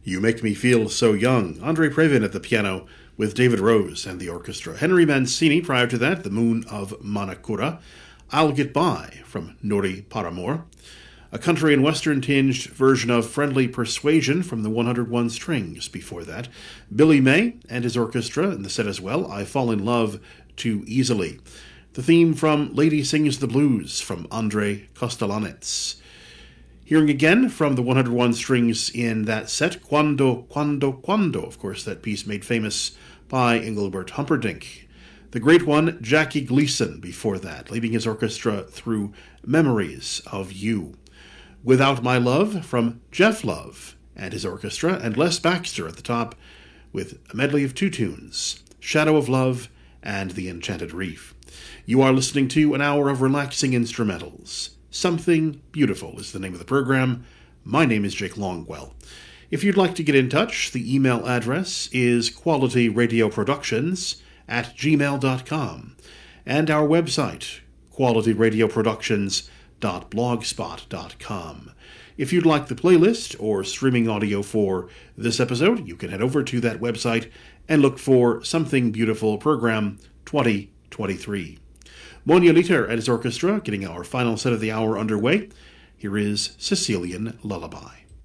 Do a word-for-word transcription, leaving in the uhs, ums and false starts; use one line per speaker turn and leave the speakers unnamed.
You Make Me Feel So Young. Andre Previn at the piano with David Rose and the orchestra. Henry Mancini, prior to that, The Moon of Manakura. I'll Get By from Nori Paramore. A country and western-tinged version of Friendly Persuasion from the one oh one Strings before that. Billy May and his orchestra in the set as well. I Fall in Love Too Easily. The theme from Lady Sings the Blues from Andre Kostelanetz. Hearing again from the one oh one Strings in that set, Quando, Quando, Quando. Of course, that piece made famous by Engelbert Humperdinck. The great one, Jackie Gleason, before that, leading his orchestra through Memories of You. Without My Love from Jeff Love and his orchestra, and Les Baxter at the top with a medley of two tunes, Shadow of Love and The Enchanted Reef. You are listening to an hour of relaxing instrumentals. Something Beautiful is the name of the program. My name is Jake Longwell. If you'd like to get in touch, the email address is qualityradioproductions at gmail dot com, and our website, qualityradioproductions dot blogspot dot com. If you'd like the playlist or streaming audio for this episode, you can head over to that website and look for Something Beautiful Program twenty twenty-three. Monia Liter and his orchestra getting our final set of the hour underway. Here is Sicilian Lullaby.